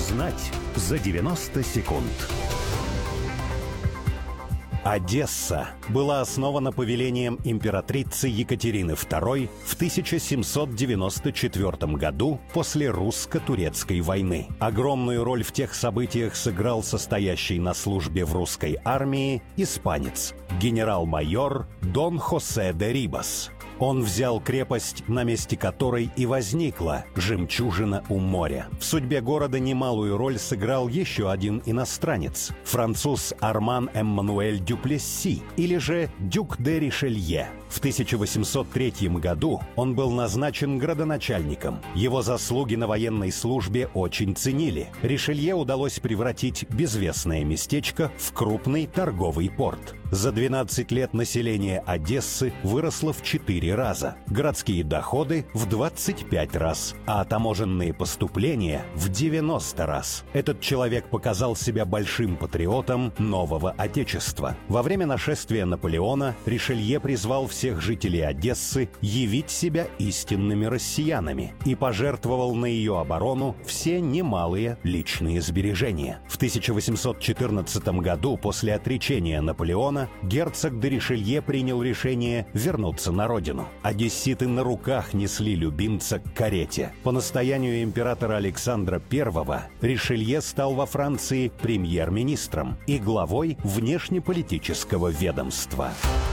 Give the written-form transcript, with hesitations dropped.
Узнать за 90 секунд. Одесса была основана повелением императрицы Екатерины II в 1794 году после русско-турецкой войны. Огромную роль в тех событиях сыграл состоящий на службе в русской армии испанец, генерал-майор Дон Хосе де Рибас. Он взял крепость, на месте которой и возникла жемчужина у моря. В судьбе города немалую роль сыграл еще один иностранец – француз Арман Эммануэль Дюплесси, или же Дюк де Ришелье. В 1803 году он был назначен градоначальником. Его заслуги на военной службе очень ценили. Ришелье удалось превратить безвестное местечко в крупный торговый порт. За 12 лет население Одессы выросло в 4 раза, городские доходы в 25 раз, а таможенные поступления в 90 раз. Этот человек показал себя большим патриотом нового Отечества. Во время нашествия Наполеона Ришелье призвал всех жителей Одессы явить себя истинными россиянами и пожертвовал на ее оборону все немалые личные сбережения. В 1814 году, после отречения Наполеона, герцог де Ришелье принял решение вернуться на родину. Одесситы на руках несли любимца к карете. По настоянию императора Александра I Ришелье стал во Франции премьер-министром и главой внешнеполитического ведомства.